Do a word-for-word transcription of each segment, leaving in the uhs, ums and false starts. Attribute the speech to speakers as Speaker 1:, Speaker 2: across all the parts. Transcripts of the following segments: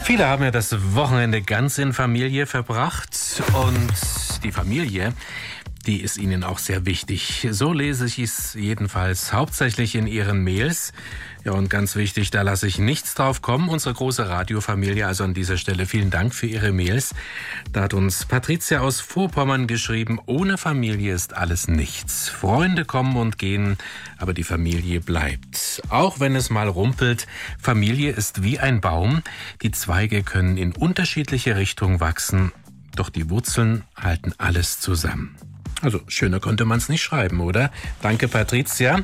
Speaker 1: Viele haben ja das Wochenende ganz in Familie verbracht und die Familie, die ist ihnen auch sehr wichtig. So lese ich es jedenfalls hauptsächlich in ihren Mails. Ja, und ganz wichtig, da lasse ich nichts drauf kommen. Unsere große Radiofamilie, also an dieser Stelle vielen Dank für Ihre Mails. Da hat uns Patricia aus Vorpommern geschrieben, ohne Familie ist alles nichts. Freunde kommen und gehen, aber die Familie bleibt. Auch wenn es mal rumpelt, Familie ist wie ein Baum. Die Zweige können in unterschiedliche Richtungen wachsen, doch die Wurzeln halten alles zusammen. Also schöner konnte man es nicht schreiben, oder? Danke, Patricia.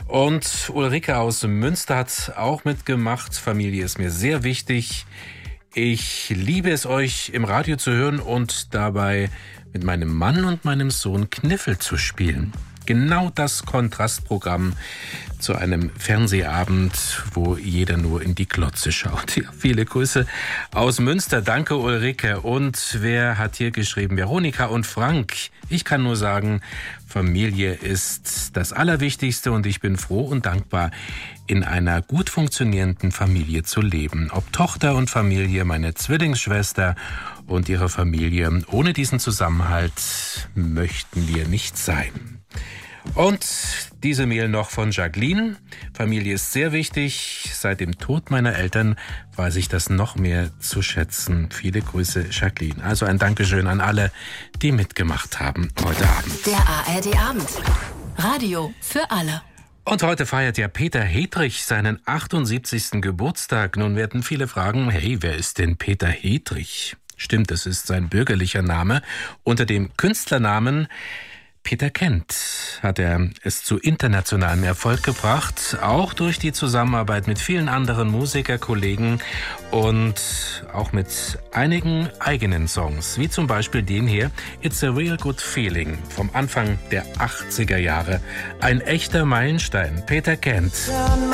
Speaker 1: Und Ulrike aus Münster hat auch mitgemacht. Familie ist mir sehr wichtig. Ich liebe es, euch im Radio zu hören und dabei mit meinem Mann und meinem Sohn Kniffel zu spielen. Genau das Kontrastprogramm zu einem Fernsehabend, wo jeder nur in die Glotze schaut. Ja, viele Grüße aus Münster. Danke, Ulrike. Und wer hat hier geschrieben? Veronika und Frank. Ich kann nur sagen, Familie ist das Allerwichtigste und ich bin froh und dankbar, in einer gut funktionierenden Familie zu leben. Ob Tochter und Familie, meine Zwillingsschwester und ihre Familie. Ohne diesen Zusammenhalt möchten wir nicht sein. Und diese Mail noch von Jacqueline. Familie ist sehr wichtig. Seit dem Tod meiner Eltern weiß ich das noch mehr zu schätzen. Viele Grüße, Jacqueline. Also ein Dankeschön an alle, die mitgemacht haben heute Abend.
Speaker 2: Der A R D-Abend. Radio für alle.
Speaker 1: Und heute feiert ja Peter Hedrich seinen achtundsiebzigsten Geburtstag. Nun werden viele fragen, hey, wer ist denn Peter Hedrich? Stimmt, das ist sein bürgerlicher Name. Unter dem Künstlernamen Peter Kent hat er es zu internationalem Erfolg gebracht, auch durch die Zusammenarbeit mit vielen anderen Musikerkollegen und auch mit einigen eigenen Songs, wie zum Beispiel den hier, It's a Real Good Feeling, vom Anfang der achtziger Jahre. Ein echter Meilenstein, Peter Kent.